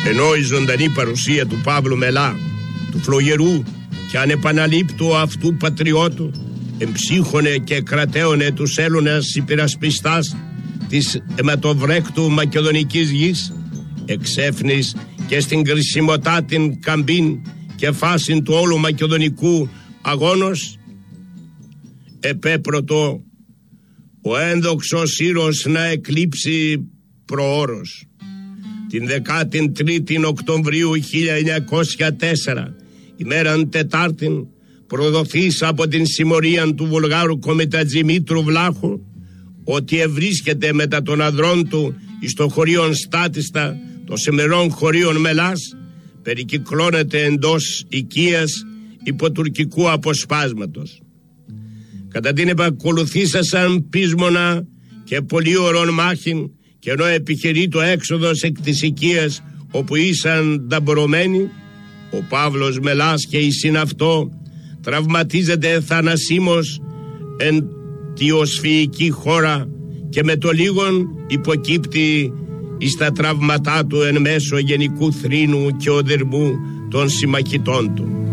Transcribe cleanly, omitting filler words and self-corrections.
Ενώ η ζωντανή παρουσία του Παύλου Μελά, του φλογερού και ανεπαναλήπτου αυτού πατριώτου, εμψύχωνε και κρατέωνε τους Έλλονες υπερασπιστάς της αιματοβρέκτου μακεδονικής γης, εξέφνης και στην κρισιμοτάτην καμπίν και φάσιν του όλου μακεδονικού αγώνος, επέπρωτο ο ένδοξος ήρος να εκλείψει προώρος. Την 13η Οκτωβρίου 1904, ημέραν Τετάρτην, προδοθείς από την συμμορίαν του Βουλγάρου κομιτατζή Μήτρου Βλάχου, ότι ευρίσκεται μετά των ανδρών του εις το χωρίον Στάτιστα, το σημερών χωρίον Μελάς, περικυκλώνεται εντός οικίας υπό τουρκικού αποσπάσματος. Κατά την επακολουθήσασαν πείσμονα και πολύωρον μάχην, και ενώ επιχειρεί το έξοδος εκ της οικίας όπου ήσαν ταμπορωμένοι, ο Παύλος Μελάς και η συναυτό τραυματίζεται θανασίμως εν τη οσφυϊκή χώρα και με το λίγον υποκύπτει εις τα τραύματά του εν μέσω γενικού θρήνου και οδερμού των συμμαχητών του.